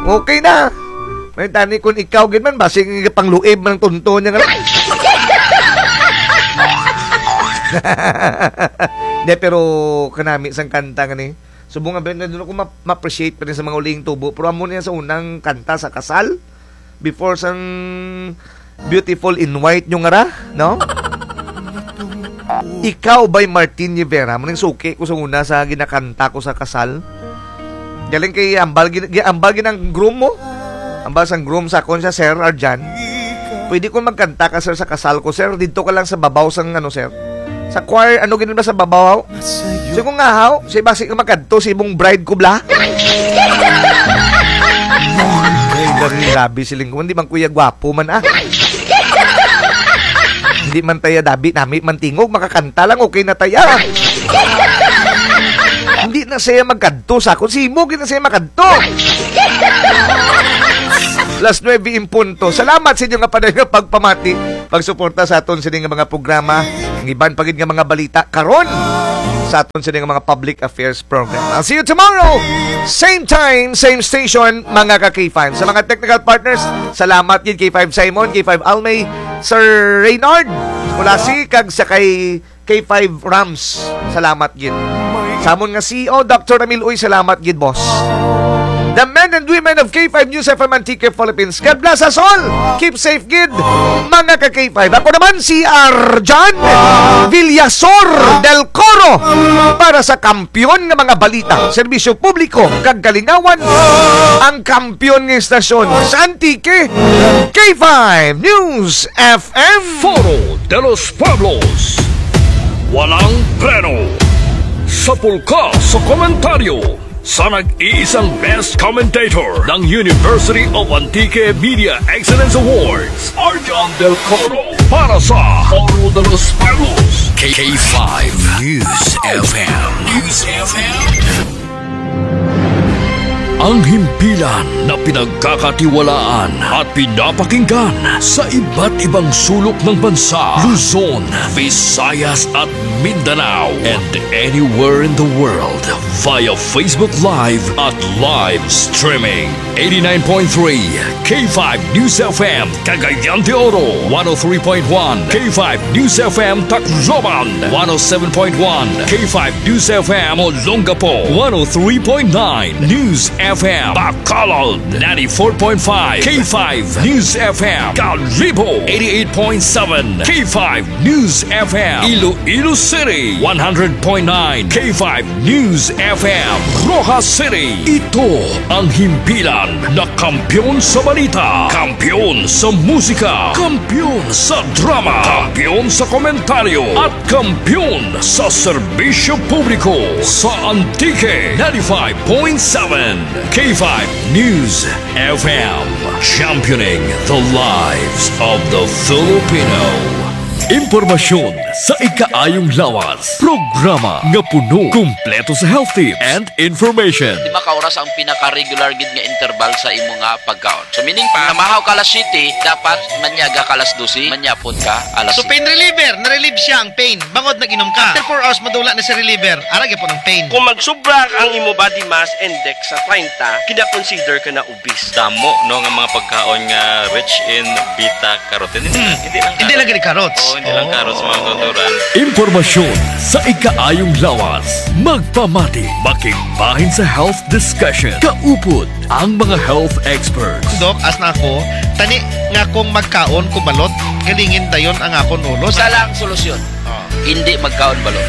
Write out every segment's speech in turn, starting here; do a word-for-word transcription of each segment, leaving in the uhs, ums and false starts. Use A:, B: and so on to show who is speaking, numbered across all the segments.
A: Okay na. May tani kung ikaw gid man basing pangluib man tunto niya nga. De pero kanami sang kanta kani. Subong nga ben doon ko ma-appreciate pa rin sa mga uling tubo. Pero amo niya sa unang kanta sa kasal before sang Beautiful in White yung nga ra, no? Ikaw by Martin Rivera, maning suki ko sa una sa ginakanta ko sa kasal. Galing kay ambal ambal ginang groom mo. Ambal sang groom sa kon sa Sir Arjan. Pwede ko magkanta ka sir sa kasal ko, sir. Dito ka lang sa babaw sang ano, sir. Sa choir, ano ginin ba sa babaw? So kung nga haw, si basi ka magkanto si mong bride ko bla. Ay, grabe siling ko. Hindi man kuya gwapo man ah. Hindi man taya dabi, nami man tingog, makakanta lang, okay na taya. Hindi na siya magkanto sa akong simog, hindi na siya magkanto. Last nueve in punto. Salamat sa inyo nga pa nga pagpamati, pagsuporta sa aton sa mga programa, ang iban pagid nga mga balita karon sa aton sa mga public affairs program. I'll see you tomorrow. Same time, same station, mga ka-K five. Sa mga technical partners, salamat yun K five Simon, K five Almay, Sir Reynard, Kulasi, kag sa kay K five Rams. Salamat yun. Samon nga C E O, Doctor Ramil Uy, salamat yun, boss. The men and women of K five News F M Antique Philippines, God bless us all. Keep safe, good, mga ka-K five. Ako naman si Arjan Villasor del Coro para sa kampyon ng mga balita, serbisyo publiko, kagalingawan, ang kampyon ng istasyon sa Antique K five News F M.
B: Foro de los Pueblos. Walang preno. Sapul ka sa komentaryo sa nag-iisang best commentator ng University of Antique Media Excellence Awards, Arjan del Coro, para sa Foro de los Pueblos. K five News F M. News F M. Ang himpilan na pinagkakatiwalaan at pinapakinggan sa iba't ibang sulok ng bansa, Luzon, Visayas at Mindanao, and anywhere in the world via Facebook Live at live streaming. eighty-nine point three K five News F M Cagayan de Oro, one oh three point one K five News F M Tacloban, one oh seven point one K five News F M Olongapo, one oh three point nine News F M Bacolod, ninety-four point five K five News F M Calibo, eighty-eight point seven K five News F M Iloilo City, one hundred point nine K five News F M Rojas City. Ito ang himpilan na kampyon sa balita, kampyon sa musika, kampyon sa drama, kampyon sa komentaryo, at kampyon sa serbisyo publiko sa Antique ninety-five point seven K five News F M, championing the lives of the Filipino. Impormasyon sa ikaayong lawas. Programa nga puno, kumpleto sa health tips and information.
C: Di makauras ang pinaka-regular gid nga interval sa imo nga pagkaon. So meaning pa, namahaw ka alas siyete, dapat manyaga ka alas dose, manyapon ka alas
D: So pain reliever, na-relieve siya ang pain. Bangod nag-inom ka. After four hours, madula na sa reliever. Arag po ng pain.
E: Kung magsubra ang imo body mass index sa thirty, kina-consider ka na obese.
F: Damo no nga mga pagkaon nga rich in beta-carotene.
D: Hmm.
F: Hindi lang
D: Hindi lang gani carrots.
F: Oo, hindi lang carrots mga tuturan.
B: Impormasyon sa ikaayong lawas. Magpamati, makigbahin sa health discussion. Kaupod ang mga health experts.
D: Dok, as na ako, tani nga kung magkaon kumalot, galingin dayon ang akon ulo.
C: Isa lang solusyon.
D: Oh.
C: Hindi magkaon balot.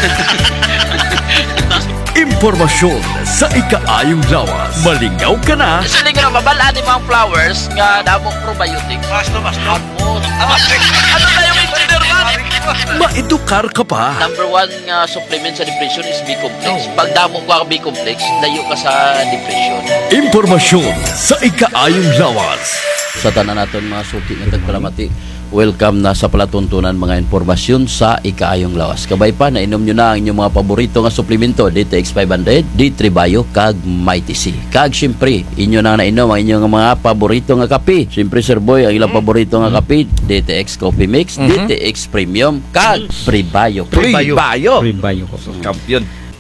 B: Impormasyon sa ikaayong lawas. Malingaw ka na.
C: Kasi hindi ko na mabalaan yung mga flowers nga damong probiotic.
E: Basto, basto.
C: Amo, ano na yung engineer man?
B: Maedukar ka pa.
C: Number one nga supplement sa depression is B-complex. Pag damong ka B-complex, layo ka sa depression.
B: Impormasyon sa ikaayong lawas.
G: Sa tanan naton mga suki nga tagpalamati, welcome na sa palatuntunan mga impormasyon sa ikaayong lawas. Kabay pa, nainom nyo na ang inyong mga paborito nga suplemento, D T X five hundred, D three Bio, kag Mighty C. Kag siyempre, inyo na nainom ang inyong mga paborito nga kape. Siyempre, Sir Boy, ang ilang paborito nga kape, D T X Coffee Mix,
A: Mm-hmm.
G: D T X Premium, kag Pre Bio.
A: Pre Bio.
G: Bio.
H: Pre Bio ko.
A: Kampiyon.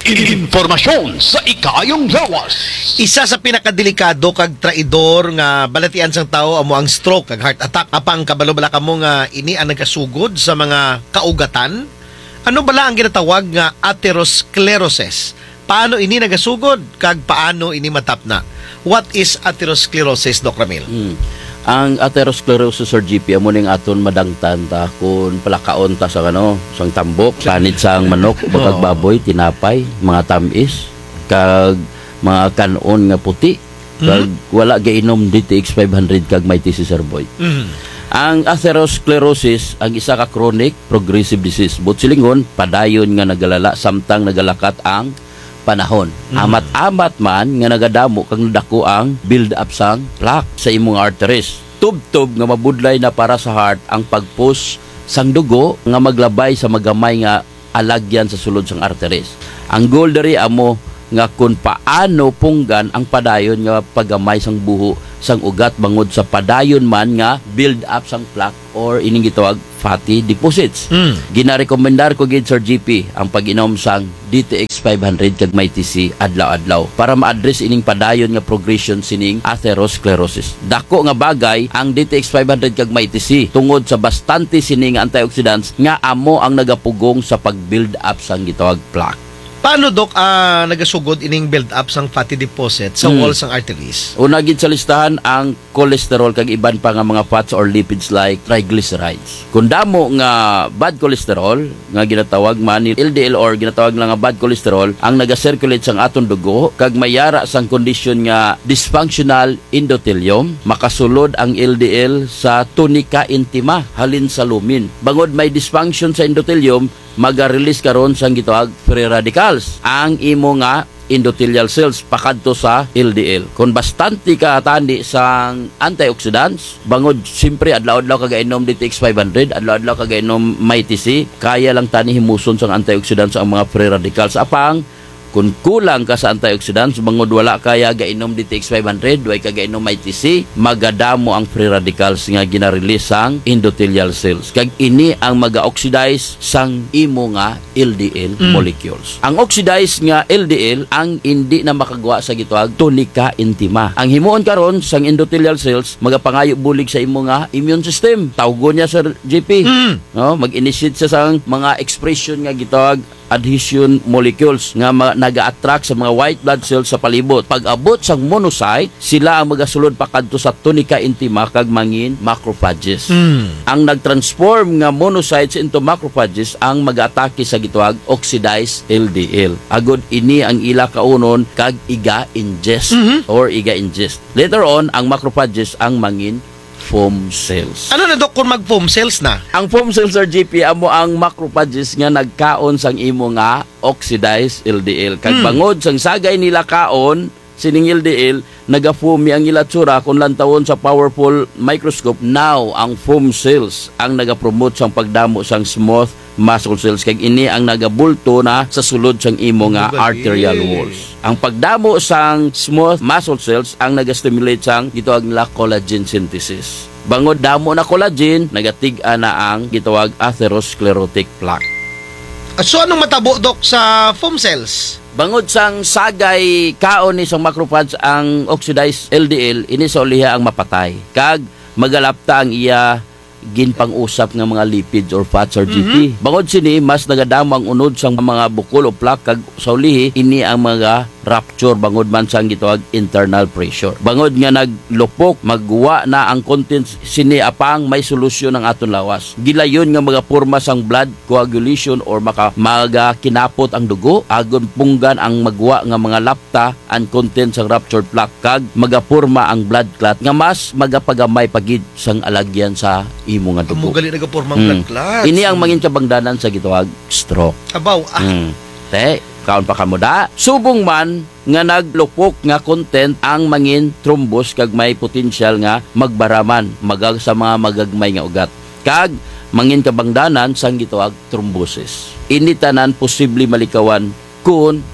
B: Informasyon sa ikayong lawas.
D: Isa sa pinakadelikado kag traidor nga balatian sang tao amo ang stroke kag heart attack. Apang kabalo bala kamo nga ini ang nagasugod sa mga kaugatan. Ano bala ang ginatawag nga atherosclerosis? Paano ini nagasugod kag paano ini matapna? What is atherosclerosis, Doc Ramil?
G: Hmm. Ang atherosclerosis or G P amo ning aton madangtan ta kun palakaon ta sa ano, sang tambok, kanit sang manok, bakag baboy, tinapay, mga tamis, kag mga kanon nga puti, kag wala gainom D T X five hundred kag may T C Sir Boy.
D: Mhm.
G: Ang atherosclerosis ang isa ka chronic progressive disease. Butsilingon padayon nga nagalala samtang nagalakat ang panahon. Amat-amat man nga nagadamo kang nadako ang build up sang plaque sa imong arteries. Tub-tub nga mabudlay na para sa heart ang pagpush sang dugo nga maglabay sa magamay nga alagyan sa sulod sang arteries. Ang goal diri amo nga kung paano punggan ang padayon nga paggamay sang buho sang ugat bangod sa padayon man nga build up sang plaque or ining gitawag fatty deposits.
D: Mm.
G: Ginarekomendar ko gid Sir G P ang pag-inom sang D T X five hundred kag may T C adlaw-adlaw para ma-address ining padayon nga progression sining atherosclerosis. Dako nga bagay ang D T X five hundred kag may T C tungod sa bastante sining antioxidants nga amo ang nagapugong sa pag-build up sang gitawag plaque.
D: Paano, Doc, ah, nagasugod ining build up sang fatty deposit sa
G: Mm.
D: walls sang arteries?
G: Una gid sa listahan ang cholesterol kag iban pa nga mga fats or lipids like triglycerides. Kung damo nga bad cholesterol nga ginatawag man ni L D L or ginatawag lang nga bad cholesterol ang naga-circulate sang aton dugo kag mayara sang kondisyon nga dysfunctional endothelium, makasulod ang L D L sa tunica intima halin sa lumin. Bangod may dysfunction sa endothelium, maga-release karon sang gitawag free radicals ang imo nga endothelial cells pakadto sa L D L. Kung bastante ka tandi sang antioxidants, bangod siyempre adlaw-adlaw kagainom D T X five hundred, adlaw-adlaw kagainom may T C, kaya lang tani himuson sang antioxidants ang mga free radicals. Apang kung kulang ka sa antioxidants, bangod wala kaya gainom D T X five hundred, way ka gainom may T C, magadamo ang free radicals nga gina-release sang endothelial cells. Kag ini ang maga-oxidize sang imo nga L D L
D: Mm.
G: molecules. Ang oxidized nga L D L ang hindi na makagawa sa gitawag tunica intima. Ang himuon karon sang endothelial cells magapangayo bulig sa imo nga immune system. Tawgon niya Sir G P.
D: Mm.
G: No, mag-initiate sa sang mga expression nga gitawag adhesion molecules nga ma- naga-attract sa mga white blood cells sa palibot. Pag abot sang monocyte, sila ang magasulod pakadto sa tunica intima kag mangin macrophages.
D: Mm.
G: Ang nag-transform nga monocytes into macrophages ang mag-atake sa gitawag oxidized L D L. Agod ini ang ila kaunon kag iga-ingest or iga-ingest. Later on, ang macrophages ang mangin foam cells.
D: Ano na, Doc, kung mag-foam cells na?
G: Ang foam cells or G P amo ang macrophages nga nagkaon sang imo nga oxidized L D L. Kag bangod sang sagay nila kaon sining L D L, naga-foamy ang ilatsura kung lantawon sa powerful microscope. Now, ang foam cells ang naga-promote sang pagdamo sang smooth muscle cells kag ini ang nagabulto na sa sulod sang imo nga
D: Magaling.
G: arterial walls. Ang pagdamo sang smooth muscle cells ang naga-stimulate sang gitawag nila collagen synthesis. Bangod damo na collagen, nagatig-a na ang gitawag atherosclerotic plaque.
D: Ah, So, anong matabo, Doc, sa foam cells?
G: Bangod sang sagay kaon ni sang macrophage ang oxidized L D L, ini sa uliha ang mapatay. Kag magalapta ang iya ginpang-usap nga mga lipids or fats or G P. Bangod sini mas nagadamo ang unod sang mga bukol o plaque kag sa ulihi ini ang mga rupture bangod man sang gitawag internal pressure. Bangod nga naglupok magwa na ang contents sini apang may solusyon ang aton lawas. Gilayon nga magaporma sang blood coagulation or maka maga kinapot ang dugo agon punggan ang magwa nga mga lapta and contents sang ruptured plaque kag magaporma ang blood clot nga mas magapagamay pagid sang alagyan sa imo nga dugo.
D: Mugali nagapormang
G: Mm.
D: blood clots.
G: Ini ang mangin kabangdanan sa gitawag stroke.
D: Abaw, ah.
G: Mm. Te, kaon pa kamo da. Subong man nga naglupok nga content ang mangin thrombus kag may potensyal nga magbaraman magag sa mga magagmay nga ugat. Kag mangin kabangdanan sang gitawag thrombosis. Ini tanan posible malikawan kun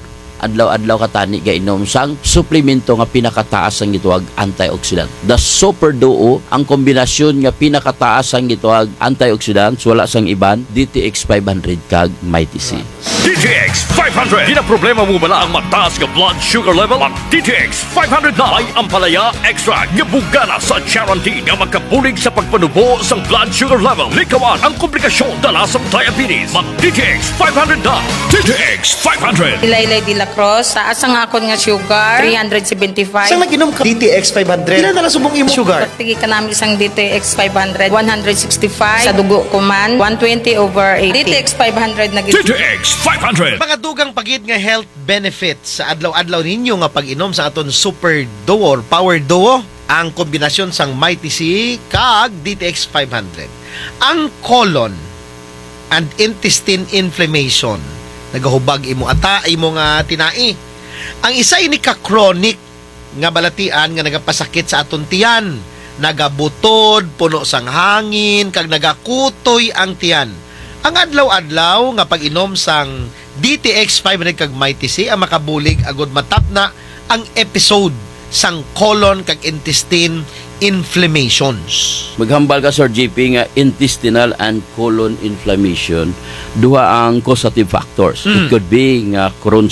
G: adlaw-adlaw katani gainom sang suplemento nga pinakataas ang gituwag antioxidant. The Super Duo ang kombinasyon nga pinakataas ang gituwag antioxidants wala sang iban D T X five hundred kag Mighty C.
B: D T X five hundred. Ginaproblema mo bala ang mataas nga blood sugar level? Mag D T X five hundred na ay ampalaya extra nga bugana sa Charantin nga magkapulig sa pagpanubo sa blood sugar level. Likawan ang komplikasyon dala sa diabetes. Mag D T X five hundred na. D T X five hundred.
H: Ilaylay de la Cruz, taas ang akon nga sugar, three seventy-five.
D: Sa nag-inom ka D T X five hundred, ilan na lang subong imo sugar?
H: Pagtigi ka namin isang D T X five hundred, one sixty-five. Sa dugo ko man, one twenty over eighty. D T X five hundred na
B: D T X five hundred.
D: Mga dugang pagid nga health benefits sa adlaw-adlaw ninyo nga pag-inom sa aton Super Duo or Power Duo, ang kombinasyon sang Mighty C kag D T X five hundred. Ang colon and intestine inflammation, nagahubag imo ata, imo nga tinai. Ang isa ini ka chronic nga balatian nga nagapasakit sa aton tiyan, nagabutod, puno sang hangin, kag nagakutoy ang tiyan. Ang adlaw-adlaw nga pag-inom sang D T X five hundred kag Mighty C ang makabulig agud matap na ang episode sang colon kag intestine inflammations.
G: Maghambal ka Sir G P nga intestinal and colon inflammation duha ang causative factors. It could be nga Crohn's